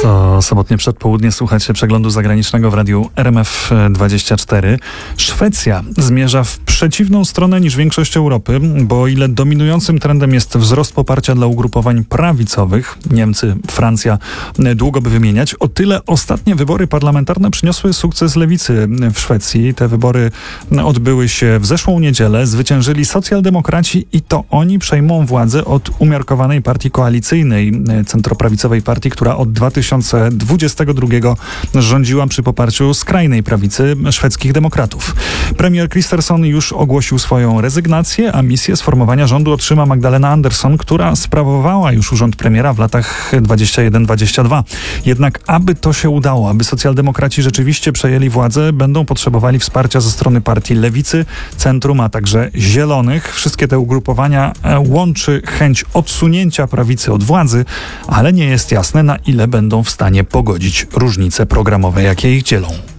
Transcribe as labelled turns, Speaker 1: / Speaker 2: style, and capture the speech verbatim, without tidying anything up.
Speaker 1: To sobotnie przedpołudnie, słuchacie przeglądu zagranicznego w radiu R M F dwadzieścia cztery. Szwecja zmierza w przeciwną stronę niż większość Europy, bo o ile dominującym trendem jest wzrost poparcia dla ugrupowań prawicowych, Niemcy, Francja, długo by wymieniać, o tyle ostatnie wybory parlamentarne przyniosły sukces lewicy w Szwecji. Te wybory odbyły się w zeszłą niedzielę, zwyciężyli socjaldemokraci i to oni przejmą władzę od umiarkowanej partii koalicyjnej, centroprawicowej partii, która od dwa tysiące dwudziestego drugiego rządziła przy poparciu skrajnej prawicy szwedzkich demokratów. Premier Kristersson już ogłosił swoją rezygnację, a misję sformowania rządu otrzyma Magdalena Andersson, która sprawowała już urząd premiera w latach dwudziestym pierwszym dwudziestym drugim. Jednak aby to się udało, aby socjaldemokraci rzeczywiście przejęli władzę, będą potrzebowali wsparcia ze strony partii lewicy, centrum, a także zielonych. Wszystkie te ugrupowania łączy chęć odsunięcia prawicy od władzy, ale nie jest jasne, na ile będą w stanie pogodzić różnice programowe, jakie ich dzielą.